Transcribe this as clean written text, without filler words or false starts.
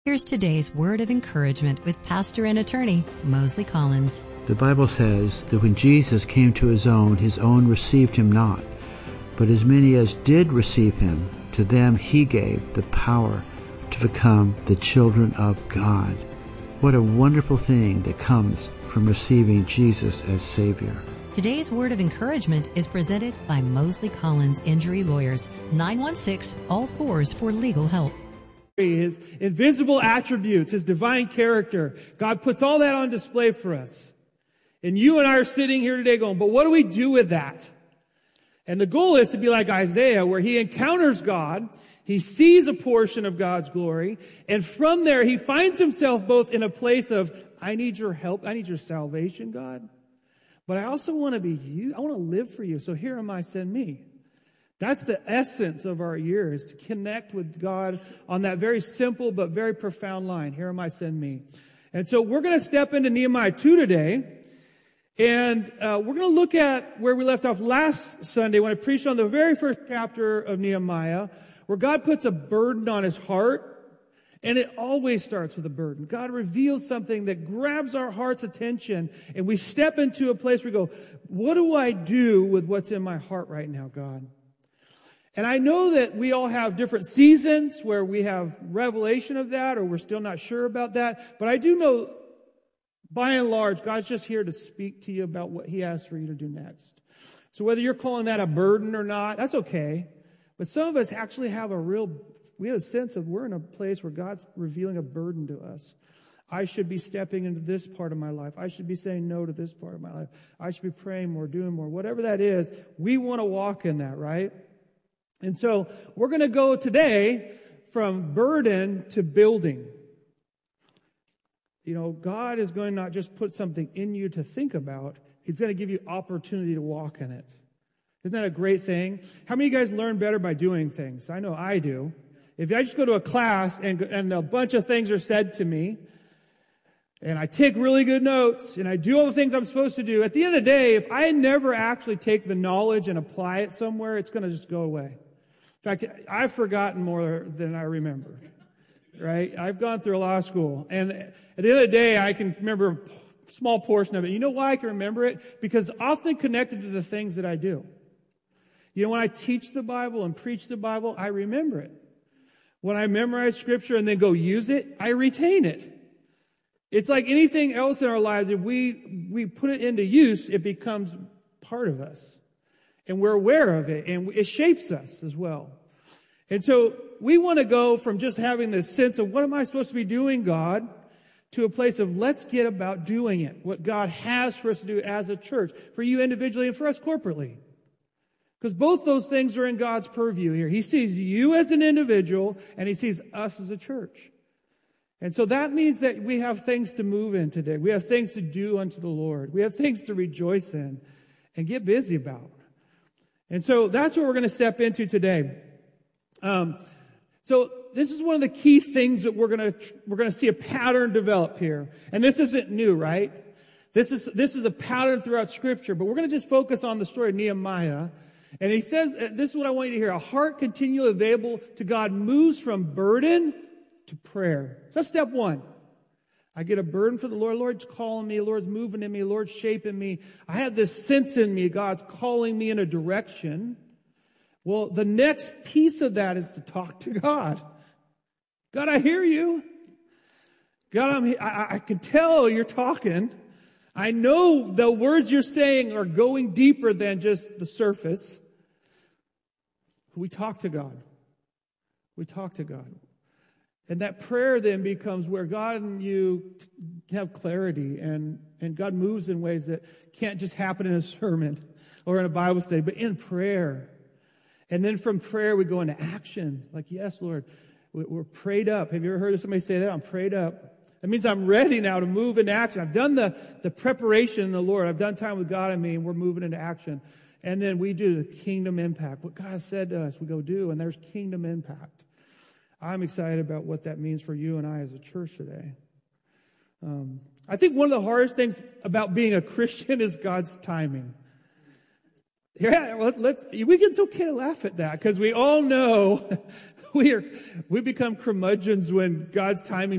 Here's today's word of encouragement with pastor and attorney Mosley Collins. The Bible says that when Jesus came to his own received him not. But as many as did receive him, to them he gave the power to become the children of God. What a wonderful thing that comes from receiving Jesus as Savior. Today's word of encouragement is presented by Mosley Collins Injury Lawyers, 916-ALL-4s for legal help. His invisible attributes, His divine character. God puts all that on display for us. And you and I are sitting here today going, but what do we do with that? And the goal is to be like Isaiah, where he encounters God, he sees a portion of God's glory, and from there he finds himself both in a place of, I need your help, I need your salvation, God, but I also want to be you, I want to live for you, so here am I, send me. That's the essence of our year, is to connect with God on that very simple but very profound line. Here am I, send me. And so we're going to step into Nehemiah 2 today. And we're going to look at where we left off last Sunday when I preached on the very first chapter of Nehemiah, where God puts a burden on his heart. And it always starts with a burden. God reveals something that grabs our heart's attention. And we step into a place where we go, what do I do with what's in my heart right now, God? And I know that we all have different seasons where we have revelation of that, or we're still not sure about that. But I do know, by and large, God's just here to speak to you about what He has for you to do next. So whether you're calling that a burden or not, that's okay. But some of us actually have we have a sense of we're in a place where God's revealing a burden to us. I should be stepping into this part of my life. I should be saying no to this part of my life. I should be praying more, doing more. Whatever that is, we want to walk in that, right? And so we're going to go today from burden to building. You know, God is going to not just put something in you to think about. He's going to give you opportunity to walk in it. Isn't that a great thing? How many of you guys learn better by doing things? I know I do. If I just go to a class and a bunch of things are said to me, and I take really good notes, and I do all the things I'm supposed to do, at the end of the day, if I never actually take the knowledge and apply it somewhere, it's going to just go away. In fact, I've forgotten more than I remember, right? I've gone through a law school, and at the end of the day, I can remember a small portion of it. You know why I can remember it? Because it's often connected to the things that I do. You know, when I teach the Bible and preach the Bible, I remember it. When I memorize Scripture and then go use it, I retain it. It's like anything else in our lives. If we put it into use, it becomes part of us. And we're aware of it, and it shapes us as well. And so we want to go from just having this sense of, what am I supposed to be doing, God, to a place of, let's get about doing it, what God has for us to do as a church, for you individually and for us corporately. Because both those things are in God's purview here. He sees you as an individual, and He sees us as a church. And so that means that we have things to move in today. We have things to do unto the Lord. We have things to rejoice in and get busy about. And so that's what we're going to step into today. So this is one of the key things that we're going to see a pattern develop here. And this isn't new, right? This is a pattern throughout Scripture, but we're going to just focus on the story of Nehemiah. And he says, this is what I want you to hear: a heart continually available to God moves from burden to prayer. So that's step one. I get a burden for the Lord. Lord's calling me. Lord's moving in me. Lord's shaping me. I have this sense in me. God's calling me in a direction. Well, the next piece of that is to talk to God. God, I hear you. God, I can tell you're talking. I know the words you're saying are going deeper than just the surface. We talk to God. We talk to God. And that prayer then becomes where God and you have clarity, and God moves in ways that can't just happen in a sermon or in a Bible study, but in prayer. And then from prayer, we go into action. Like, yes, Lord, we're prayed up. Have you ever heard somebody say that? I'm prayed up. That means I'm ready now to move into action. I've done the preparation in the Lord. I've done time with God and me, and we're moving into action. And then we do the kingdom impact. What God said to us, we go do, and there's kingdom impact. I'm excited about what that means for you and I as a church today. I think one of the hardest things about being a Christian is God's timing. Yeah, it's okay to laugh at that, because we all know we become curmudgeons when God's timing